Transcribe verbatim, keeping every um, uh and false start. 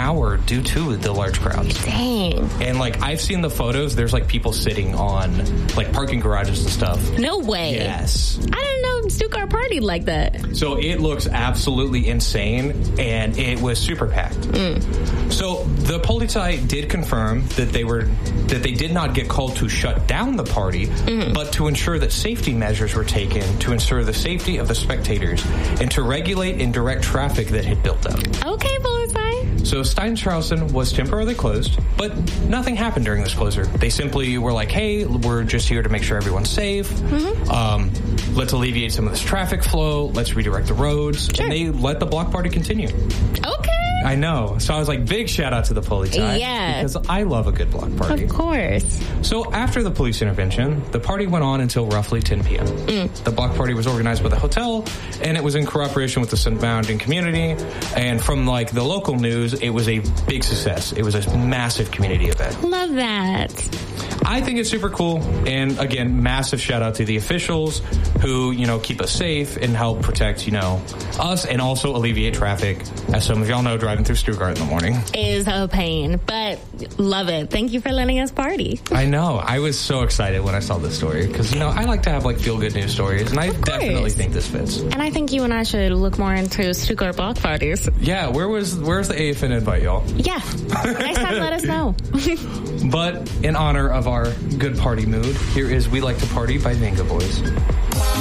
hour due to the large crowds. Dang. And, like, I've seen the photos. There's, like, people sitting on, like, parking garages and stuff. No way. Yes. I didn't know Stuttgart partied like that. So it looks absolutely insane, and it was super packed. Mm. So the Polizei did confirm that they were that they did not get called to shut down the party, mm-hmm. but to ensure that safety measures were taken to ensure the safety of the spectators and to regulate and direct traffic that had built up. Okay, Polizei. So Steinstrassen was temporarily closed, but nothing happened during this closure. They simply were like, hey, we're just here to make sure everyone's safe. Mm-hmm. Um, let's alleviate some of this traffic flow. Let's redirect the roads. Sure. And they let the block party continue. Okay. I know. So I was like, big shout out to the Polizei. Yeah. Because I love a good block party. Of course. So after the police intervention, the party went on until roughly ten p.m. Mm. The block party was organized by the hotel, and it was in cooperation with the surrounding community. And from like the local news, it was a big success. It was a massive community event. Love that. I think it's super cool. And again, massive shout out to the officials who, you know, keep us safe and help protect, you know, us and also alleviate traffic. As some of y'all know, driving through Stuttgart in the morning is a pain, but love it. Thank you for letting us party. I know. I was so excited when I saw this story because, you know, I like to have like feel good news stories, and I definitely think this fits. And I think you and I should look more into Stuttgart block parties. Yeah. Where was, where's the A F N invite, y'all? Yeah. Next time, let us know. But in honor of our good party mood, here is We Like to Party by Venga Boys.